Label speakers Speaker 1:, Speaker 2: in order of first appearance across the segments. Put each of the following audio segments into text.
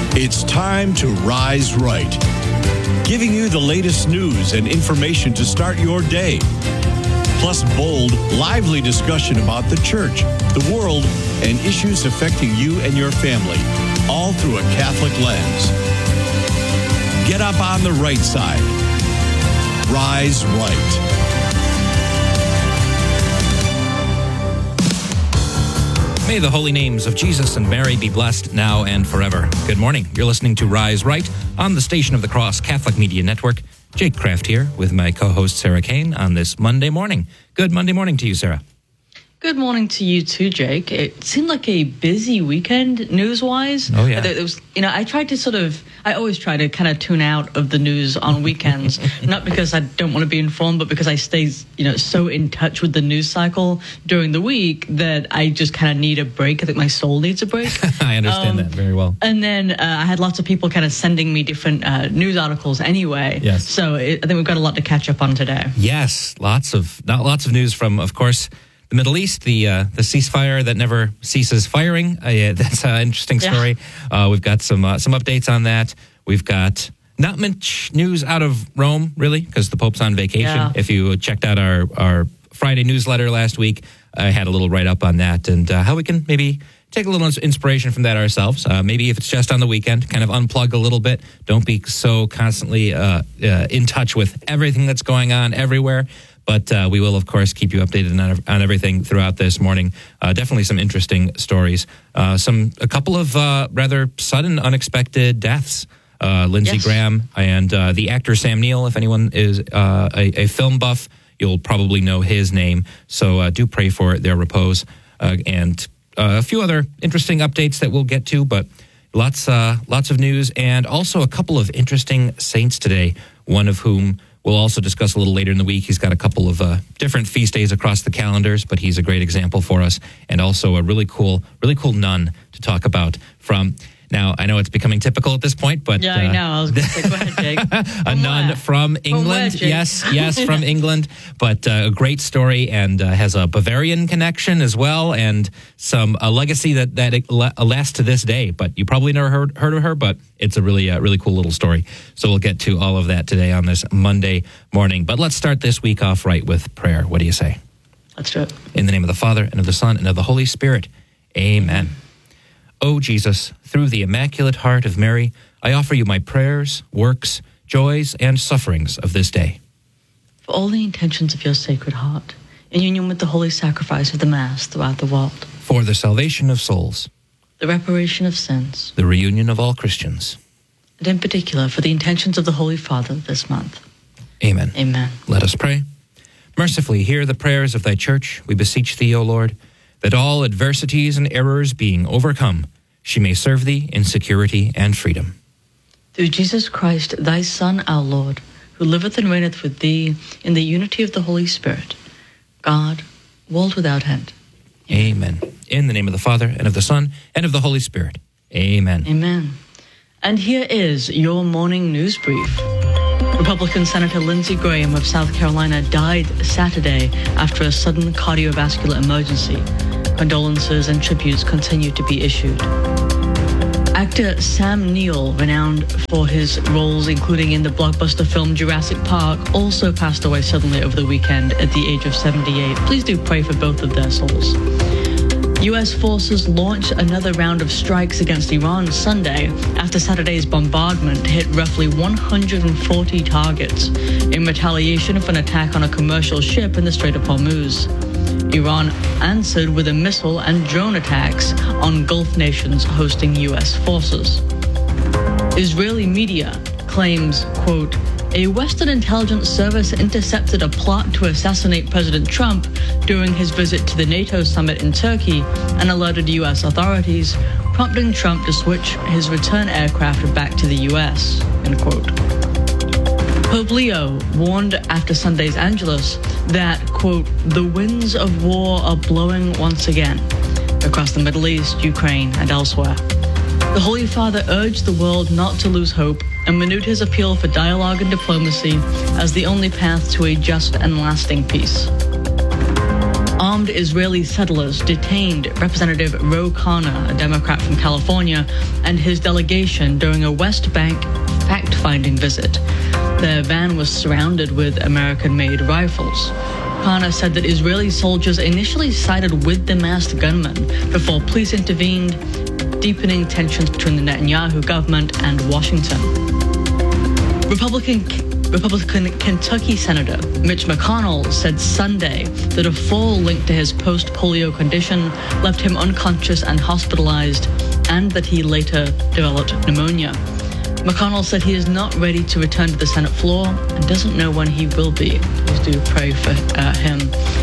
Speaker 1: It's time to Rise Right, giving you the latest news and information to start your day. Plus bold, lively discussion about the church, the world, and issues affecting you and your family, all through a Catholic lens. Get up on the right side. Rise Right.
Speaker 2: May the holy names of Jesus and Mary be blessed now and forever. Good morning. You're listening to Rise Right on the Station of the Cross Catholic Media Network. Jake Kraft here with my co-host Sarah Kane on this Monday morning. Good Monday morning to you, Sarah.
Speaker 3: Good morning to you too, Jake. It seemed like a busy weekend news-wise.
Speaker 2: Oh, yeah.
Speaker 3: There was, I always try to kind of tune out of the news on weekends, not because I don't want to be informed, but because I stay, so in touch with the news cycle during the week that I just kind of need a break. I think my soul needs a break.
Speaker 2: I understand that very well.
Speaker 3: And then I had lots of people kind of sending me different news articles anyway.
Speaker 2: Yes.
Speaker 3: So I think we've got a lot to catch up on today.
Speaker 2: Yes, lots of news from, of course, the Middle East, the ceasefire that never ceases firing. That's an interesting story. Yeah. We've got some updates on that. We've got not much news out of Rome, really, because the Pope's on vacation. Yeah. If you checked out our Friday newsletter last week, I had a little write-up on that and how we can maybe take a little inspiration from that ourselves. Maybe if it's just on the weekend, kind of unplug a little bit. Don't be so constantly in touch with everything that's going on everywhere. But we will, of course, keep you updated on everything throughout this morning. Definitely some interesting stories. A couple of rather sudden, unexpected deaths. Lindsey Graham and the actor Sam Neill. If anyone is a film buff, you'll probably know his name. So do pray for their repose. And a few other interesting updates that we'll get to, but lots of news. And also a couple of interesting saints today, one of whom we'll also discuss a little later in the week. He's got a couple of different feast days across the calendars, but he's a great example for us, and also a really cool nun to talk about from. Now, I know it's becoming typical at this point, but...
Speaker 3: Yeah, I know. I was going to say, go ahead, Jake.
Speaker 2: A nun from England. Yes, from England. But a great story and has a Bavarian connection as well and a legacy that lasts to this day. But you probably never heard of her, but it's a really cool little story. So we'll get to all of that today on this Monday morning. But let's start this week off right with prayer. What do you say?
Speaker 3: Let's do it.
Speaker 2: In the name of the Father, and of the Son, and of the Holy Spirit. Amen. O Jesus, through the Immaculate Heart of Mary, I offer you my prayers, works, joys, and sufferings of this day.
Speaker 3: For all the intentions of your Sacred Heart, in union with the holy sacrifice of the Mass throughout the world.
Speaker 2: For the salvation of souls.
Speaker 3: The reparation of sins.
Speaker 2: The reunion of all Christians.
Speaker 3: And in particular, for the intentions of the Holy Father this month.
Speaker 2: Amen.
Speaker 3: Amen.
Speaker 2: Let us pray. Mercifully hear the prayers of thy church, we beseech thee, O Lord, that all adversities and errors being overcome, she may serve thee in security and freedom.
Speaker 3: Through Jesus Christ, thy Son, our Lord, who liveth and reigneth with thee in the unity of the Holy Spirit, God, world without end.
Speaker 2: Amen. In the name of the Father, and of the Son, and of the Holy Spirit. Amen.
Speaker 3: Amen. And here is your morning news brief. Republican Senator Lindsey Graham of South Carolina died Saturday after a sudden cardiovascular emergency. Condolences and tributes continue to be issued. Actor Sam Neill, renowned for his roles including in the blockbuster film Jurassic Park, also passed away suddenly over the weekend at the age of 78. Please do pray for both of their souls. U.S. forces launched another round of strikes against Iran Sunday after Saturday's bombardment hit roughly 140 targets in retaliation of an attack on a commercial ship in the Strait of Hormuz. Iran answered with a missile and drone attacks on Gulf nations hosting U.S. forces. Israeli media claims, quote, a Western intelligence service intercepted a plot to assassinate President Trump during his visit to the NATO summit in Turkey and alerted U.S. authorities, prompting Trump to switch his return aircraft back to the U.S., end quote. Pope Leo warned after Sunday's Angelus that, quote, the winds of war are blowing once again across the Middle East, Ukraine, and elsewhere. The Holy Father urged the world not to lose hope and renewed his appeal for dialogue and diplomacy as the only path to a just and lasting peace. Armed Israeli settlers detained Representative Ro Khanna, a Democrat from California, and his delegation during a West Bank fact-finding visit. Their van was surrounded with American-made rifles. Khanna said that Israeli soldiers initially sided with the masked gunmen before police intervened, deepening tensions between the Netanyahu government and Washington. Republican Kentucky Senator Mitch McConnell said Sunday that a fall linked to his post-polio condition left him unconscious and hospitalized, and that he later developed pneumonia. McConnell said he is not ready to return to the Senate floor and doesn't know when he will be. Please do pray for him.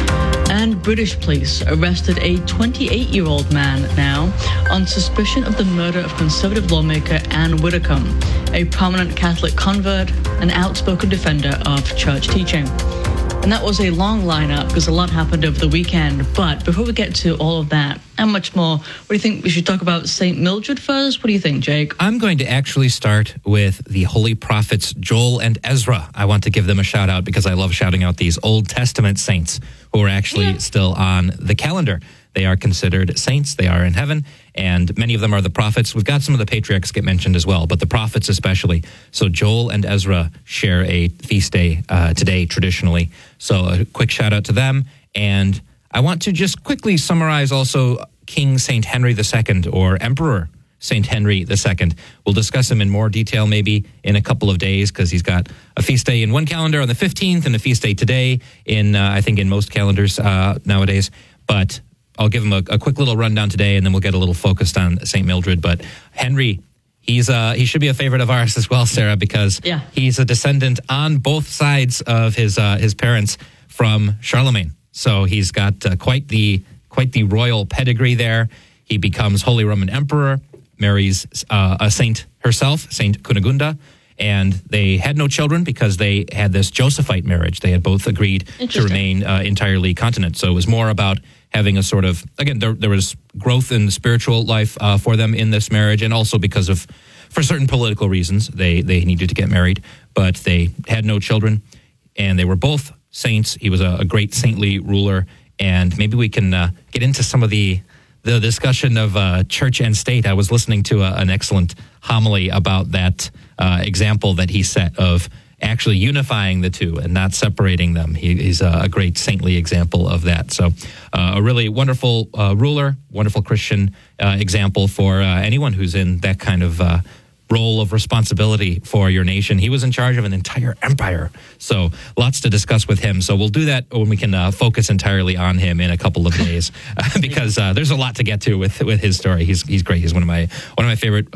Speaker 3: And British police arrested a 28-year-old man now on suspicion of the murder of Conservative lawmaker Anne Widdecombe, a prominent Catholic convert and outspoken defender of church teaching. And that was a long lineup because a lot happened over the weekend. But before we get to all of that and much more, what do you think we should talk about St. Mildred first? What do you think, Jake?
Speaker 2: I'm going to actually start with the holy prophets Joel and Ezra. I want to give them a shout out because I love shouting out these Old Testament saints who are actually still on the calendar. They are considered saints. They are in heaven, and many of them are the prophets. We've got some of the patriarchs get mentioned as well, but the prophets especially. So Joel and Ezra share a feast day today traditionally. So a quick shout out to them. And I want to just quickly summarize also King St. Henry II, or Emperor St. Henry II. We'll discuss him in more detail maybe in a couple of days because he's got a feast day in one calendar on the 15th and a feast day today in, I think, in most calendars nowadays. But I'll give him a quick little rundown today, and then we'll get a little focused on St. Mildred. But Henry, he should be a favorite of ours as well, Sarah, because he's a descendant on both sides of his parents from Charlemagne. So he's got quite the royal pedigree there. He becomes Holy Roman Emperor, marries a saint herself, Saint Cunegunda, and they had no children because they had this Josephite marriage. They had both agreed to remain entirely continent. So it was more about having a sort of, again, there was growth in the spiritual life for them in this marriage, and also because of, for certain political reasons, they needed to get married, but they had no children, and they were both saints. He was a great saintly ruler, and maybe we can get into some of the discussion of church and state. I was listening to an excellent homily about that example that he set of actually unifying the two and not separating them. He's a great saintly example of that. So a really wonderful ruler, wonderful Christian example for anyone who's in that kind of role of responsibility for your nation. He was in charge of an entire empire. So lots to discuss with him. So we'll do that when we can focus entirely on him in a couple of days because there's a lot to get to with his story. He's great. He's one of my favorite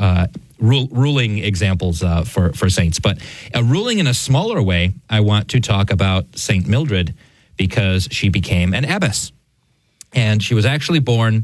Speaker 2: ruling examples for saints. But ruling in a smaller way, I want to talk about St. Mildred because she became an abbess. And she was actually born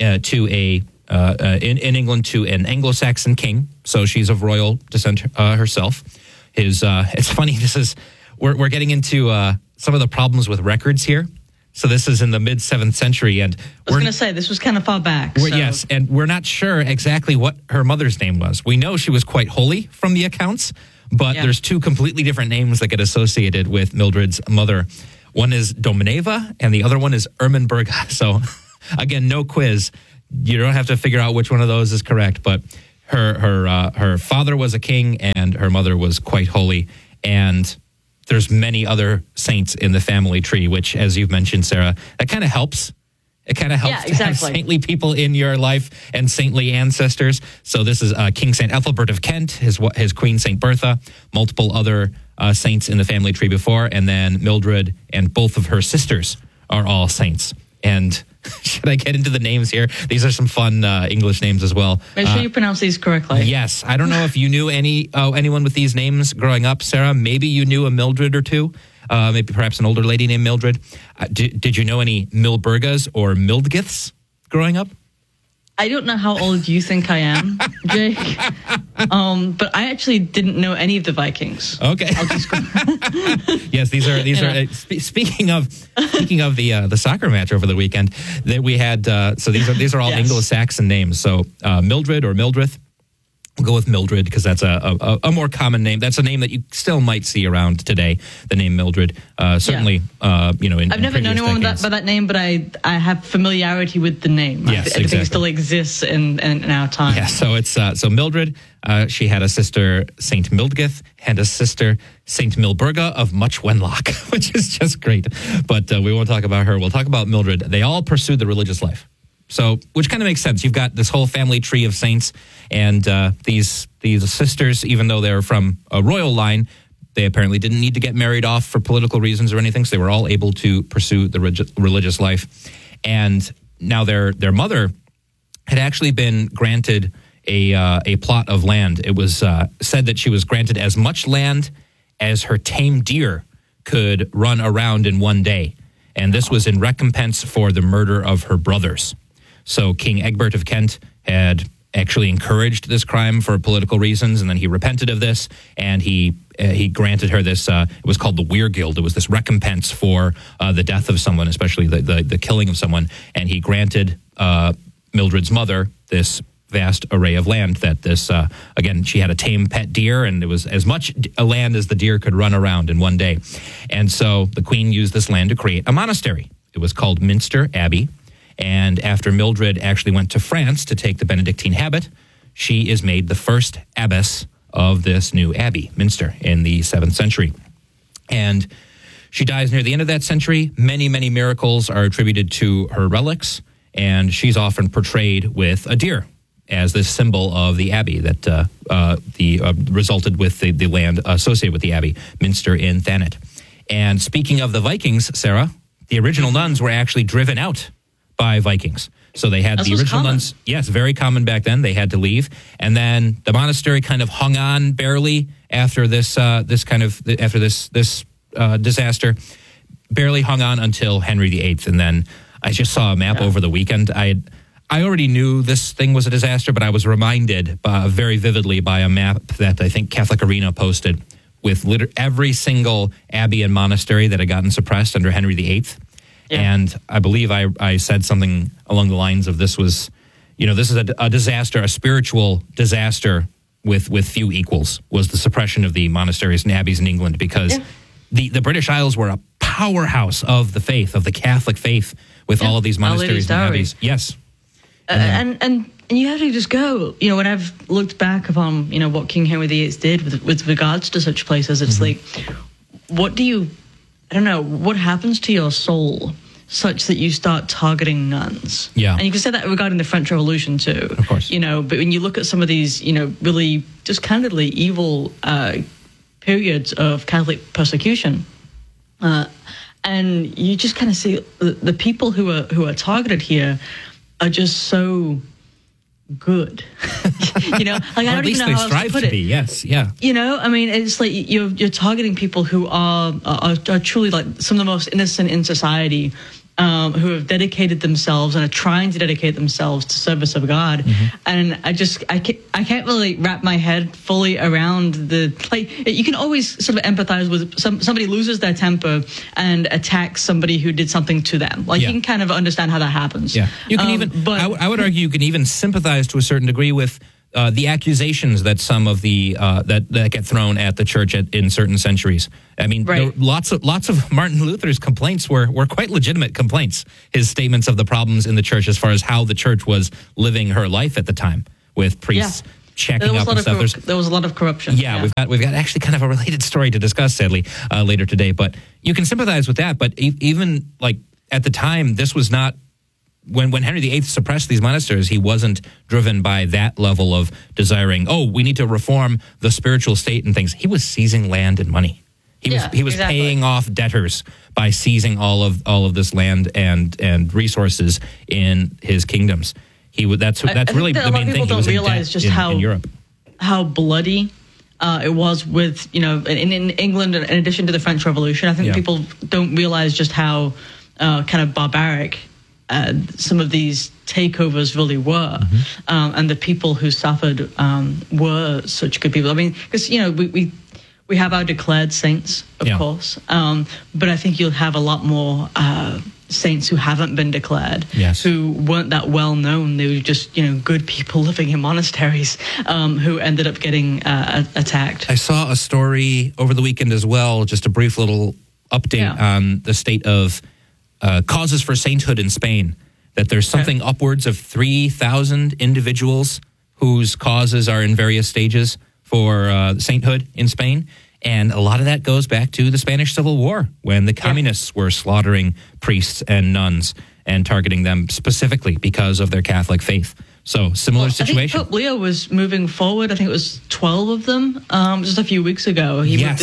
Speaker 2: in England to an Anglo-Saxon king. So she's of royal descent herself. It's funny, we're getting into some of the problems with records here. So this is in the mid-7th century, and
Speaker 3: I was going to say, this was kind of far back.
Speaker 2: Yes, and we're not sure exactly what her mother's name was. We know she was quite holy from the accounts, but there's two completely different names that get associated with Mildred's mother. One is Domineva, and the other one is Ermenberga. So, again, no quiz. You don't have to figure out which one of those is correct, but her father was a king, and her mother was quite holy, and there's many other saints in the family tree, which, as you've mentioned, Sarah, that kind of helps. It kind of helps to have saintly people in your life and saintly ancestors. So this is King St. Ethelbert of Kent, his Queen St. Bertha, multiple other saints in the family tree before, and then Mildred and both of her sisters are all saints. And should I get into the names here? These are some fun English names as well.
Speaker 3: Make sure you pronounce these correctly.
Speaker 2: Yes. I don't know if you knew anyone with these names growing up, Sarah. Maybe you knew a Mildred or two. Maybe perhaps an older lady named Mildred. Did you know any Milbergas or Mildgiths growing up?
Speaker 3: I don't know how old you think I am, Jake, but I actually didn't know any of the Vikings.
Speaker 2: Okay.
Speaker 3: I'll just go.
Speaker 2: Yes, these are. Speaking of the soccer match over the weekend that we had. So these are all Anglo-Saxon names. So Mildred or Mildrith, We'll go with Mildred because that's a more common name. That's a name that you still might see around today, the name Mildred. Certainly,
Speaker 3: I've never known anyone by that name, but I have familiarity with the name.
Speaker 2: Yes,
Speaker 3: I think it still exists in our time.
Speaker 2: Yeah, so it's so Mildred, she had a sister, Saint Mildgith, and a sister, Saint Milburga of Much Wenlock, which is just great. But we won't talk about her. We'll talk about Mildred. They all pursued the religious life. So, which kind of makes sense. You've got this whole family tree of saints, and these sisters, even though they're from a royal line, they apparently didn't need to get married off for political reasons or anything. So they were all able to pursue the religious life. And now their mother had actually been granted a plot of land. It was said that she was granted as much land as her tame deer could run around in one day. And this was in recompense for the murder of her brothers. So King Egbert of Kent had actually encouraged this crime for political reasons, and then he repented of this, and he granted her this, it was called the Weirgild. It was this recompense for the death of someone, especially the killing of someone, and he granted Mildred's mother this vast array of land that this, again, she had a tame pet deer, and it was as much land as the deer could run around in one day. And so the queen used this land to create a monastery. It was called Minster Abbey. And after Mildred actually went to France to take the Benedictine habit, she is made the first abbess of this new abbey, Minster, in the 7th century. And she dies near the end of that century. Many, many miracles are attributed to her relics, and she's often portrayed with a deer as this symbol of the abbey that resulted with the land associated with the abbey, Minster in Thanet. And speaking of the Vikings, Sarah, the original nuns were actually driven out by Vikings. So they had the original nuns. Yes, very common back then. They had to leave. And then the monastery kind of hung on barely after this disaster, barely hung on until Henry VIII. And then I just saw a map over the weekend. I already knew this thing was a disaster, but I was reminded very vividly by a map that I think Catholic Arena posted with every single abbey and monastery that had gotten suppressed under Henry VIII. Yeah. And I believe I said something along the lines of this is a disaster, a spiritual disaster with few equals, was the suppression of the monasteries and abbeys in England, because the British Isles were a powerhouse of the faith, of the Catholic faith, with all of these monasteries and abbeys. Yes.
Speaker 3: And you have to just go, when I've looked back upon, what King Henry VIII did with regards to such places, it's like, what happens to your soul such that you start targeting nuns?
Speaker 2: Yeah.
Speaker 3: And you can say that regarding the French Revolution too.
Speaker 2: Of course.
Speaker 3: But when you look at some of these, really just candidly evil periods of Catholic persecution, and you just kind of see the people who are targeted here are just so good. I don't even know how else to put it.
Speaker 2: Yes, yeah.
Speaker 3: It's like you're targeting people who are truly like some of the most innocent in society, who have dedicated themselves and are trying to dedicate themselves to service of God. Mm-hmm. And I can't really wrap my head fully around you can always sort of empathize with somebody loses their temper and attacks somebody who did something to them. You can kind of understand how that happens.
Speaker 2: Yeah, you can I would argue you can even sympathize to a certain degree with the accusations that some of the that get thrown at the church in certain centuries. I mean,
Speaker 3: right.
Speaker 2: lots of Martin Luther's complaints were quite legitimate complaints. His statements of the problems in the church as far as how the church was living her life at the time, with priests checking up and stuff.
Speaker 3: There was a lot of corruption.
Speaker 2: Yeah, we've got actually kind of a related story to discuss, sadly, later today. But you can sympathize with that. But even at the time, this was not. When Henry VIII suppressed these monasteries, he wasn't driven by that level of desiring, we need to reform the spiritual state and things. He was seizing land and money. He was paying off debtors by seizing all of this land and resources in his kingdoms. That's really the main thing. He was in debt in Europe.
Speaker 3: How bloody it was with in England, in addition to the French Revolution. I think people don't realize just how kind of barbaric some of these takeovers really were, and the people who suffered were such good people. I mean, because we have our declared saints, of course, but I think you'll have a lot more saints who haven't been declared,
Speaker 2: Yes.
Speaker 3: who weren't that well known. They were just, good people living in monasteries who ended up getting attacked.
Speaker 2: I saw a story over the weekend as well, just a brief little update on the state of causes for sainthood in Spain, that there's something upwards of 3,000 individuals whose causes are in various stages for sainthood in Spain. And a lot of that goes back to the Spanish Civil War, when the communists were slaughtering priests and nuns and targeting them specifically because of their Catholic faith. So, similar situation.
Speaker 3: I think Pope Leo was moving forward. I think it was 12 of them just a few weeks ago.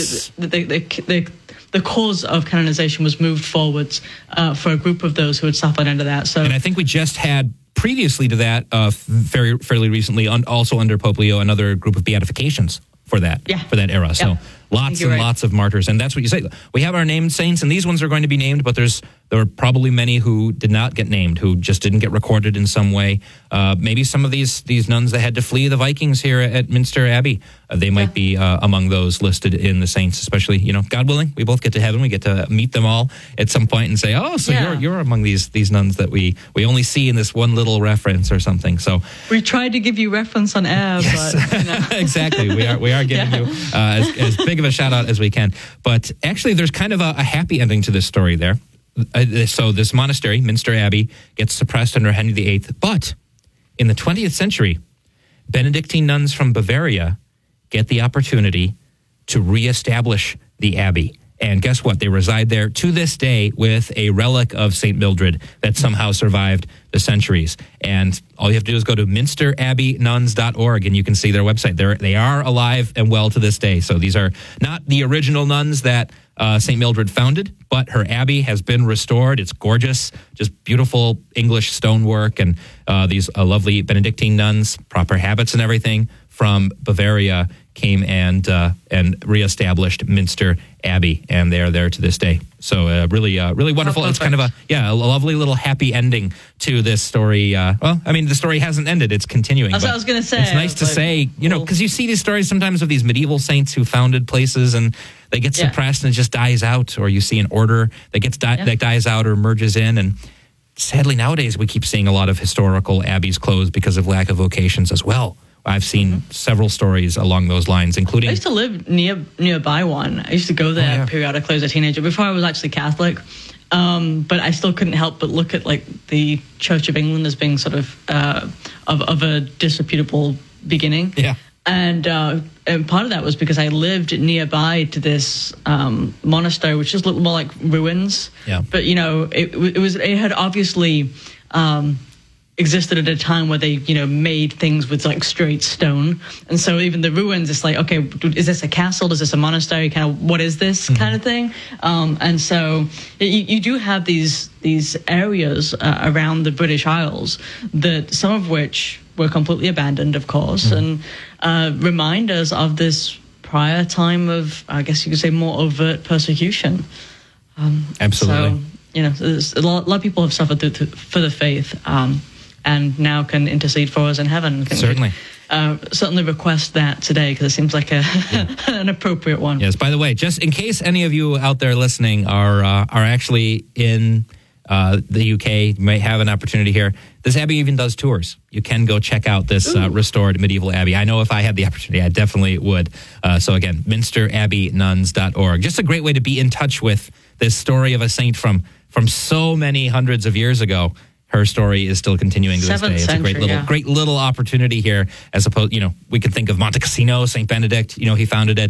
Speaker 3: The cause of canonization was moved forwards for a group of those who had suffered under that. So,
Speaker 2: and I think we just had previously to that, fairly recently, also under Pope Leo, another group of beatifications for that era. So lots and lots of martyrs. And that's what you say. We have our named saints, and these ones are going to be named, but there were probably many who did not get named, who just didn't get recorded in some way. Maybe some of these nuns that had to flee the Vikings here at Minster Abbey, they might be among those listed in the saints, especially, God willing, we both get to heaven. We get to meet them all at some point and say, oh, so you're among these nuns that we only see in this one little reference or something. So
Speaker 3: we tried to give you reference on air, but
Speaker 2: exactly. We are giving you as big of a shout out as we can. But actually, there's kind of a happy ending to this story there. So this monastery, Minster Abbey, gets suppressed under Henry VIII. But in the 20th century, Benedictine nuns from Bavaria get the opportunity to reestablish the abbey. And guess what? They reside there to this day with a relic of St. Mildred that somehow survived the centuries. And all you have to do is go to minsterabbeynuns.org and you can see their website. They are alive and well to this day. So these are not the original nuns that St. Mildred founded, but her abbey has been restored. It's gorgeous, just beautiful English stonework, and these lovely Benedictine nuns, proper habits and everything from Bavaria came and reestablished Minster Abbey, and they are there to this day. So really wonderful. It's kind of a lovely little happy ending to this story. The story hasn't ended; it's continuing.
Speaker 3: That's what I was going to say.
Speaker 2: It's nice to say, because you see these stories sometimes of these medieval saints who founded places, and they get suppressed and it just dies out, or you see an order that dies out or merges in, and sadly nowadays we keep seeing a lot of historical abbeys close because of lack of vocations as well. I've seen several stories along those lines, including...
Speaker 3: I used to live nearby one. I used to go there periodically as a teenager before I was actually Catholic. But I still couldn't help but look at the Church of England as being sort of a disreputable beginning. Yeah. And part of that was because I lived nearby to this monastery, which just looked more like ruins. Yeah. But it had obviously existed at a time where they made things with straight stone, and so even the ruins, it's like, okay, is this a castle? Is this a monastery? Kind of, what is this kind of thing? And so you do have these areas around the British Isles, that some of which were completely abandoned, of course, and remind us of this prior time of, I guess you could say, more overt persecution.
Speaker 2: Absolutely.
Speaker 3: So, a lot of people have suffered for the faith, and now can intercede for us in heaven.
Speaker 2: Certainly.
Speaker 3: Certainly request that today, because it seems like an appropriate one.
Speaker 2: Yes, by the way, just in case any of you out there listening are actually in the UK, you might have an opportunity here. This abbey even does tours. You can go check out this restored medieval abbey. I know if I had the opportunity, I definitely would. So again, minsterabbeynuns.org. Just a great way to be in touch with this story of a saint from so many hundreds of years ago. Her story is still continuing to this day. It's a great little opportunity here, as opposed, we can think of Monte Cassino, St. Benedict, he founded it.